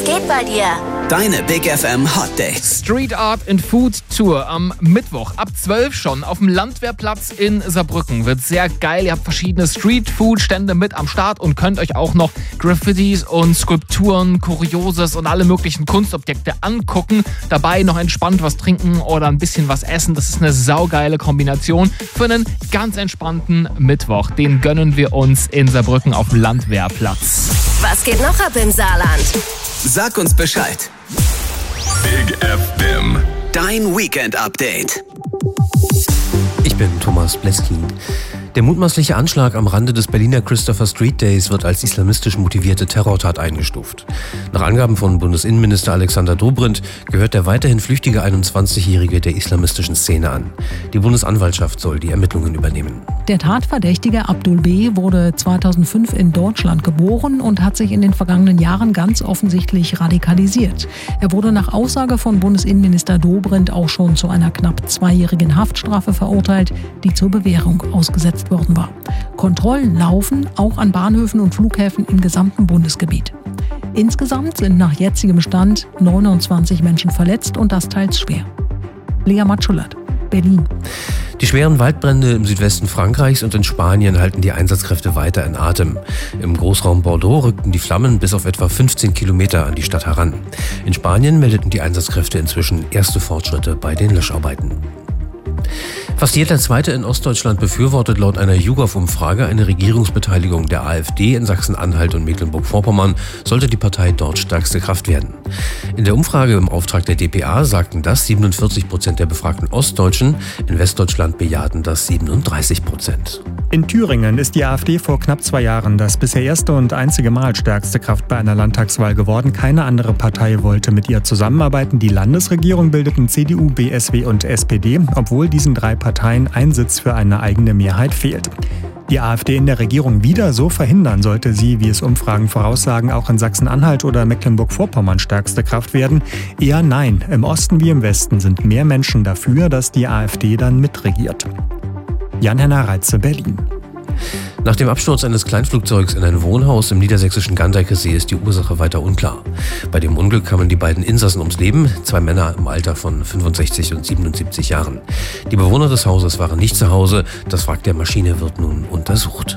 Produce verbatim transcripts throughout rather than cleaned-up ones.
geht bei dir? Deine Big F M Hot Dates. Street Art and Food Tour am Mittwoch ab zwölf schon auf dem Landwehrplatz in Saarbrücken. Wird sehr geil. Ihr habt verschiedene Street-Food-Stände mit am Start und könnt euch auch noch Graffitis und Skulpturen, Kurioses und alle möglichen Kunstobjekte angucken. Dabei noch entspannt was trinken oder ein bisschen was essen. Das ist eine saugeile Kombination für einen ganz entspannten Mittwoch. Den gönnen wir uns in Saarbrücken auf dem Landwehrplatz. Was geht noch ab im Saarland? Sag uns Bescheid. Big F M. Dein Weekend-Update. Ich bin Thomas Bleskin. Der mutmaßliche Anschlag am Rande des Berliner Christopher Street Days wird als islamistisch motivierte Terrortat eingestuft. Nach Angaben von Bundesinnenminister Alexander Dobrindt gehört der weiterhin flüchtige einundzwanzigjährige der islamistischen Szene an. Die Bundesanwaltschaft soll die Ermittlungen übernehmen. Der Tatverdächtige Abdul B. wurde zweitausendfünf in Deutschland geboren und hat sich in den vergangenen Jahren ganz offensichtlich radikalisiert. Er wurde nach Aussage von Bundesinnenminister Dobrindt auch schon zu einer knapp zweijährigen Haftstrafe verurteilt, die zur Bewährung ausgesetzt worden war. Kontrollen laufen auch an Bahnhöfen und Flughäfen im gesamten Bundesgebiet. Insgesamt sind nach jetzigem Stand neunundzwanzig Menschen verletzt und das teils schwer. Lea Matschulat, Berlin. Die schweren Waldbrände im Südwesten Frankreichs und in Spanien halten die Einsatzkräfte weiter in Atem. Im Großraum Bordeaux rückten die Flammen bis auf etwa fünfzehn Kilometer an die Stadt heran. In Spanien meldeten die Einsatzkräfte inzwischen erste Fortschritte bei den Löscharbeiten. Fast jeder Zweite in Ostdeutschland befürwortet laut einer YouGov-Umfrage eine Regierungsbeteiligung der AfD in Sachsen-Anhalt und Mecklenburg-Vorpommern, sollte die Partei dort stärkste Kraft werden. In der Umfrage im Auftrag der D P A sagten das siebenundvierzig Prozent der befragten Ostdeutschen, in Westdeutschland bejahten das siebenunddreißig Prozent. In Thüringen ist die AfD vor knapp zwei Jahren das bisher erste und einzige Mal stärkste Kraft bei einer Landtagswahl geworden. Keine andere Partei wollte mit ihr zusammenarbeiten. Die Landesregierung bildeten C D U, B S W und S P D, obwohl diesen drei Parteien ein Sitz für eine eigene Mehrheit fehlt. Die AfD in der Regierung wieder so verhindern, sollte sie, wie es Umfragen voraussagen, auch in Sachsen-Anhalt oder Mecklenburg-Vorpommern stärkste Kraft werden? Eher nein. Im Osten wie im Westen sind mehr Menschen dafür, dass die AfD dann mitregiert. Jan-Henner Reitze, Berlin. Nach dem Absturz eines Kleinflugzeugs in ein Wohnhaus im niedersächsischen Gandeckesee ist die Ursache weiter unklar. Bei dem Unglück kamen die beiden Insassen ums Leben, zwei Männer im Alter von fünfundsechzig und siebenundsiebzig Jahren. Die Bewohner des Hauses waren nicht zu Hause, das Wrack der Maschine wird nun untersucht.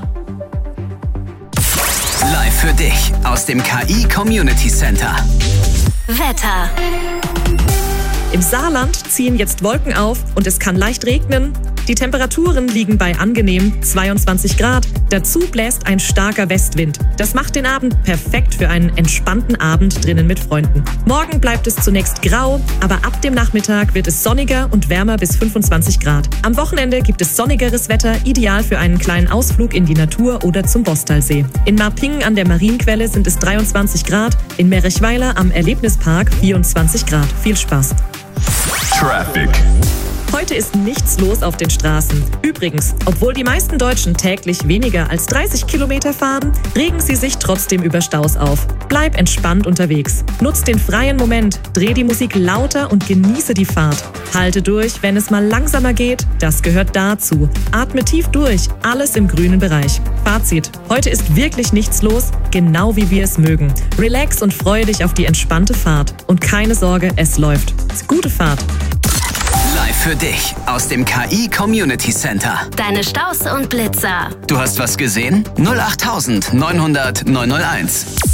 Live für dich aus dem K I Community Center. Wetter. Im Saarland ziehen jetzt Wolken auf und es kann leicht regnen. Die Temperaturen liegen bei angenehm zweiundzwanzig Grad. Dazu bläst ein starker Westwind. Das macht den Abend perfekt für einen entspannten Abend drinnen mit Freunden. Morgen bleibt es zunächst grau, aber ab dem Nachmittag wird es sonniger und wärmer bis fünfundzwanzig Grad. Am Wochenende gibt es sonnigeres Wetter, ideal für einen kleinen Ausflug in die Natur oder zum Bostalsee. In Marpingen an der Marienquelle sind es dreiundzwanzig Grad, in Merechweiler am Erlebnispark vierundzwanzig Grad. Viel Spaß! Traffic. Heute ist nichts los auf den Straßen. Übrigens, obwohl die meisten Deutschen täglich weniger als dreißig Kilometer fahren, regen sie sich trotzdem über Staus auf. Bleib entspannt unterwegs. Nutz den freien Moment, dreh die Musik lauter und genieße die Fahrt. Halte durch, wenn es mal langsamer geht, das gehört dazu. Atme tief durch, alles im grünen Bereich. Fazit: Heute ist wirklich nichts los, genau wie wir es mögen. Relax und freue dich auf die entspannte Fahrt. Und keine Sorge, es läuft. Gute Fahrt! Live für dich aus dem K I Community Center. Deine Staus und Blitzer. Du hast was gesehen? null acht neunhundert neunhunderteins.